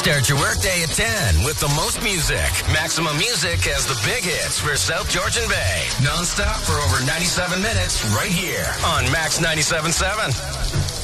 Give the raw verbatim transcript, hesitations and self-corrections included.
Start your workday at ten with the most music. Maximum Music has the big hits for South Georgian Bay. Non-stop for over ninety-seven minutes right here on Max ninety-seven point seven.